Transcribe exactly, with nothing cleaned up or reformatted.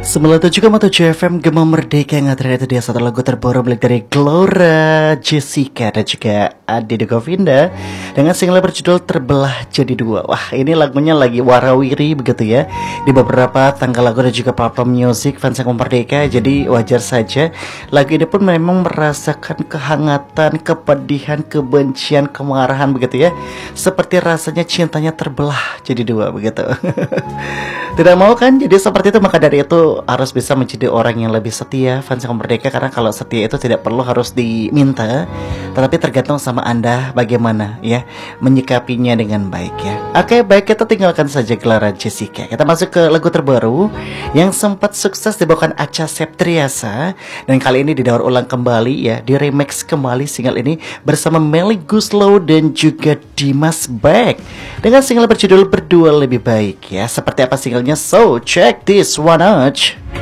sembilan puluh tujuh koma tujuh F M Gema Merdeka yang ngatur itu dia satu lagu terbaru milik dari Glora, Jessica dan juga Ade Govinda dengan single berjudul Terbelah Jadi Dua. Wah, ini lagunya lagi warawiri begitu ya di beberapa tanggal lagu dan juga platform music fans Gema Merdeka. Jadi wajar saja lagu ini pun memang merasakan kehangatan, kepedihan, kebencian, kemarahan begitu ya. Seperti rasanya cintanya terbelah jadi dua begitu. Tidak mau kan jadi seperti itu, maka dari itu harus bisa menjadi orang yang lebih setia fans Gema Merdeka. Karena kalau setia itu tidak perlu harus diminta, tetapi tergantung sama Anda bagaimana ya menyikapinya dengan baik ya. Oke, baik, kita tinggalkan saja Glora Jessica. Kita masuk ke lagu terbaru yang sempat sukses dibawakan Acha Septriasa, dan kali ini didaur ulang kembali ya, di remix kembali single ini bersama Melly Goeslaw dan juga Dimas Beck dengan single berjudul Berdua Lebih Baik ya. Seperti apa singlenya? So check this one out.